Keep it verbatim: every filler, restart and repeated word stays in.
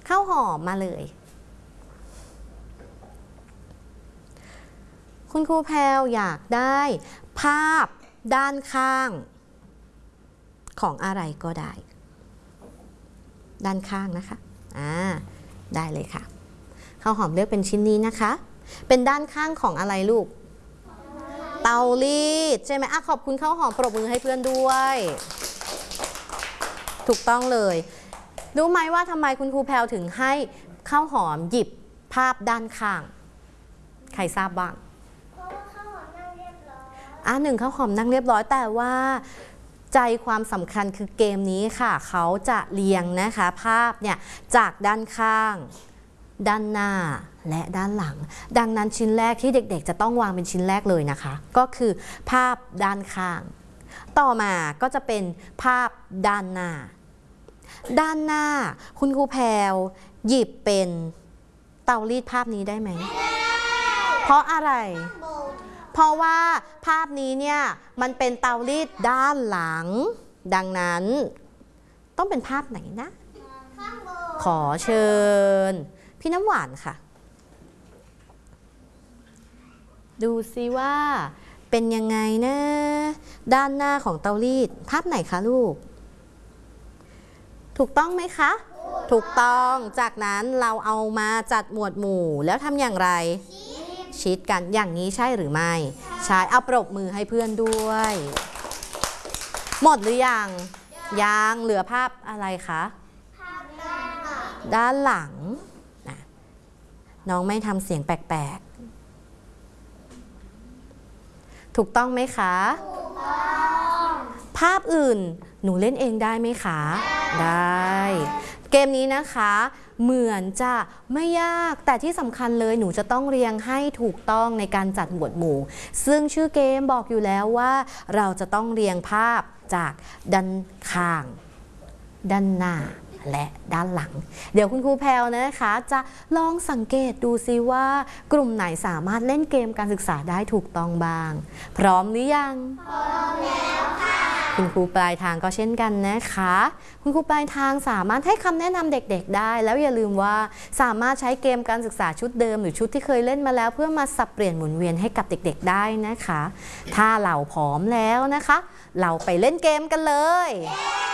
ข้าวหอมมาเลยคุณครูแพรวอยากได้ภาพด้านข้างของอะไรก็ได้ด้านข้างนะคะอ่าได้เลยค่ะข้าวหอมเลือกเป็นชิ้นนี้นะคะเป็นด้านข้างของอะไรลูกเตารีดใช่ไหมอ่ะขอบคุณข้าวหอมปรบมือให้เพื่อนด้วยถูกต้องเลยรู้ไหมว่าทำไมคุณครูแพรวถึงให้ข้าวหอมหยิบภาพด้านข้างใครทราบบ้างเพราะว่าข้าวหอมนั่งเรียบร้อยอ่ะหนึ่งข้าวหอมนั่งเรียบร้อยแต่ว่าใจความสำคัญคือเกมนี้ค่ะเขาจะเรียงนะคะภาพเนี่ยจากด้านข้างด้านหน้าและด้านหลังดังนั้นชิ้นแรกที่เด็กๆจะต้องวางเป็นชิ้นแรกเลยนะคะก็คือภาพด้านข้างต่อมาก็จะเป็นภาพด้านหน้าด้านหน้าคุณครูแพรวหยิบเป็นเตารีดภาพนี้ได้ไหมเพราะอะไรเพราะว่าภาพนี้เนี่ยมันเป็นเตารีดด้านหลังดังนั้นต้องเป็นภาพไหนนะขอเชิญพี่น้ำหวานค่ะดูซิว่าเป็นยังไงนะด้านหน้าของเตารีดภาพไหนคะลูกถูกต้องไหมคะถูกต้องจากนั้นเราเอามาจัดหมวดหมู่แล้วทำอย่างไรชิดกันอย่างนี้ใช่หรือไม่ใช่เอาปรบมือให้เพื่อนด้วยหมดหรือยังยังเหลือภาพอะไรคะด้านหลังน้องไม่ทำเสียงแปลกๆถูกต้องไหมคะถูกต้องภาพอื่นหนูเล่นเองได้ไหมคะได้เกมนี้นะคะเหมือนจะไม่ยากแต่ที่สำคัญเลยหนูจะต้องเรียงให้ถูกต้องในการจัดหมวดหมู่ซึ่งชื่อเกมบอกอยู่แล้วว่าเราจะต้องเรียงภาพจากด้านข้างด้านหน้าและด้านหลังเดี๋ยวคุณครูแพรวนะคะจะลองสังเกตดูซิว่ากลุ่มไหนสามารถเล่นเกมการศึกษาได้ถูกต้องบ้างพร้อมหรือยังพร้อมแล้วค่ะคุณครูปลายทางก็เช่นกันนะคะคุณครูปลายทางสามารถให้คำแนะนำเด็กๆได้แล้วอย่าลืมว่าสามารถใช้เกมการศึกษาชุดเดิมหรือชุดที่เคยเล่นมาแล้วเพื่อมาสับเปลี่ยนหมุนเวียนให้กับเด็กๆได้นะคะถ้าเราพร้อมแล้วนะคะเราไปเล่นเกมกันเลย